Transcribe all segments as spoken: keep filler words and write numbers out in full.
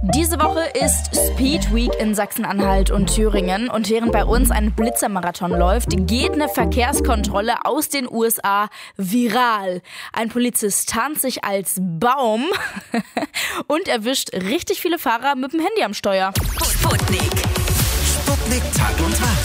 Diese Woche ist Speed Week in Sachsen-Anhalt und Thüringen und während bei uns ein Blitzermarathon läuft, geht eine Verkehrskontrolle aus den U S A viral. Ein Polizist tarnt sich als Baum und erwischt richtig viele Fahrer mit dem Handy am Steuer. Sputnik. Sputnik Tag und Tag.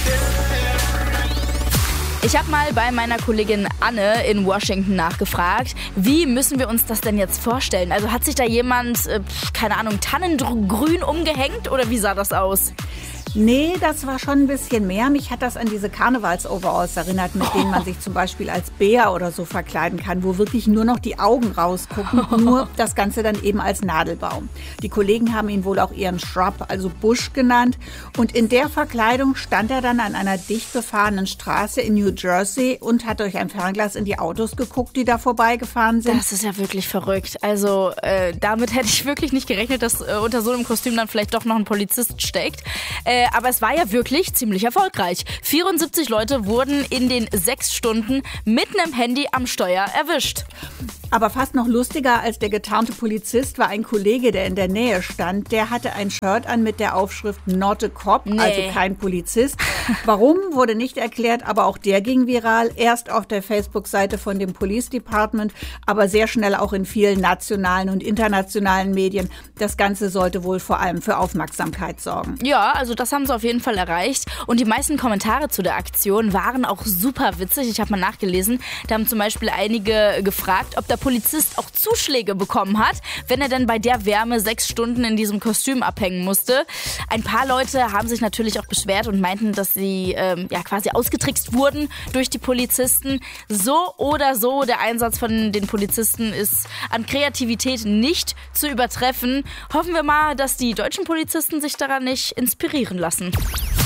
Ich habe mal bei meiner Kollegin Anne in Washington nachgefragt, wie müssen wir uns das denn jetzt vorstellen? Also hat sich da jemand, äh, keine Ahnung, tannengrün umgehängt oder wie sah das aus? Nee, das war schon ein bisschen mehr. Mich hat das an diese Karnevals-Overalls erinnert, mit denen man sich zum Beispiel als Bär oder so verkleiden kann, wo wirklich nur noch die Augen rausgucken, nur das Ganze dann eben als Nadelbaum. Die Kollegen haben ihn wohl auch ihren Shrub, also Busch genannt. Und in der Verkleidung stand er dann an einer dicht befahrenen Straße in New Jersey und hat durch ein Fernglas in die Autos geguckt, die da vorbeigefahren sind. Das ist ja wirklich verrückt. Also äh, damit hätte ich wirklich nicht gerechnet, dass äh, unter so einem Kostüm dann vielleicht doch noch ein Polizist steckt. Äh, Aber es war ja wirklich ziemlich erfolgreich. vierundsiebzig Leute wurden in den sechs Stunden mit einem Handy am Steuer erwischt. Aber fast noch lustiger als der getarnte Polizist war ein Kollege, der in der Nähe stand. Der hatte ein Shirt an mit der Aufschrift Not a Cop, Nee. also kein Polizist. Warum, wurde nicht erklärt, aber auch der ging viral. Erst auf der Facebook-Seite von dem Police Department, aber sehr schnell auch in vielen nationalen und internationalen Medien. Das Ganze sollte wohl vor allem für Aufmerksamkeit sorgen. Ja, also das haben sie auf jeden Fall erreicht. Und die meisten Kommentare zu der Aktion waren auch super witzig. Ich habe mal nachgelesen. Da haben zum Beispiel einige gefragt, ob der Polizist auch Zuschläge bekommen hat, wenn er denn bei der Wärme sechs Stunden in diesem Kostüm abhängen musste. Ein paar Leute haben sich natürlich auch beschwert und meinten, dass sie ähm, ja quasi ausgetrickst wurden durch die Polizisten. So oder so, der Einsatz von den Polizisten ist an Kreativität nicht zu übertreffen. Hoffen wir mal, dass die deutschen Polizisten sich daran nicht inspirieren lassen.